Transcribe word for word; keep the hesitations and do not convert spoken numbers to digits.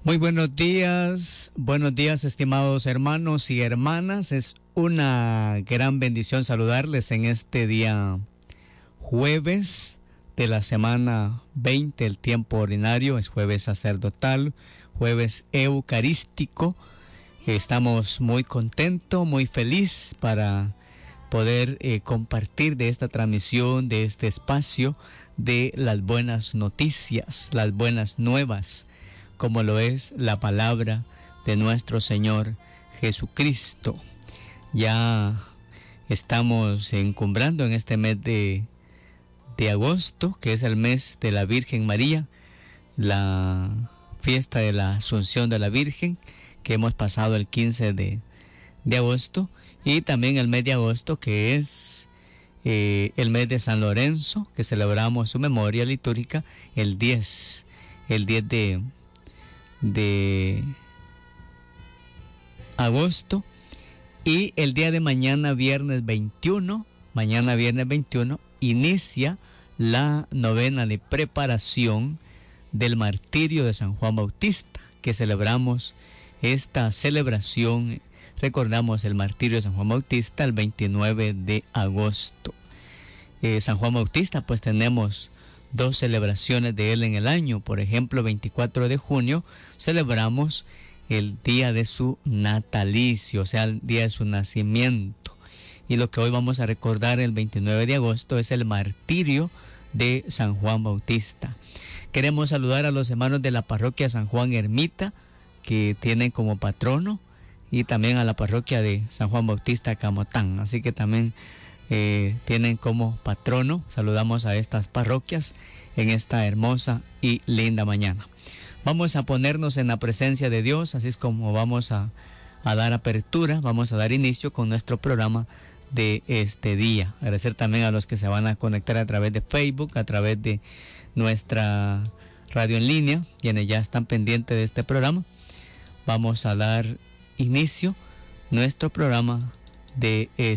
Muy buenos días, buenos días estimados hermanos y hermanas. Es una gran bendición saludarles en este día jueves de la semana veinte, el tiempo ordinario, es jueves sacerdotal, jueves eucarístico. Estamos muy contentos, muy felices para poder eh, compartir de esta transmisión, de este espacio, de las buenas noticias, las buenas nuevas, como lo es la palabra de nuestro Señor Jesucristo. Ya estamos encumbrando en este mes de, de agosto, que es el mes de la Virgen María, la fiesta de la Asunción de la Virgen, que hemos pasado el quince de, de agosto, y también el mes de agosto, que es eh, el mes de San Lorenzo, que celebramos su memoria litúrgica el diez, el diez de de agosto, y el día de mañana, viernes veintiuno, mañana viernes veintiuno, inicia la novena de preparación del martirio de San Juan Bautista, que celebramos esta celebración, recordamos el martirio de San Juan Bautista el veintinueve de agosto. Eh, San Juan Bautista, pues tenemos dos celebraciones de él en el año. Por ejemplo, veinticuatro de junio celebramos el día de su natalicio, o sea, el día de su nacimiento. Y lo que hoy vamos a recordar el veintinueve de agosto es el martirio de San Juan Bautista. Queremos saludar a los hermanos de la parroquia San Juan Ermita, que tienen como patrono, y también a la parroquia de San Juan Bautista Camotán, así que también Eh, tienen como patrono. Saludamos a estas parroquias en esta hermosa y linda mañana. Vamos a ponernos en la presencia de Dios, así es como vamos a, a dar apertura, vamos a dar inicio con nuestro programa de este día. Agradecer también a los que se van a conectar a través de Facebook, a través de nuestra radio en línea, quienes ya están pendientes de este programa. Vamos a dar inicio a nuestro programa de este